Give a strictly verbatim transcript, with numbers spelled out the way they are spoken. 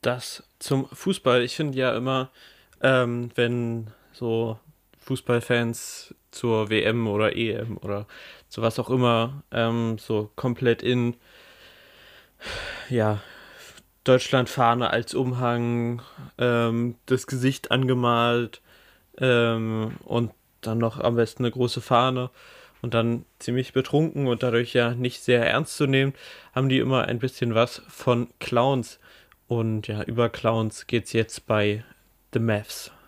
Das zum Fußball. Ich finde ja immer, ähm, wenn so Fußballfans zur W M oder E M oder zu was auch immer ähm, so komplett in ja, Deutschlandfahne als Umhang, ähm, das Gesicht angemalt ähm, und dann noch am besten eine große Fahne und dann ziemlich betrunken und dadurch ja nicht sehr ernst zu nehmen, haben die immer ein bisschen was von Clowns. Und ja, über Clowns geht's jetzt bei The Mavs.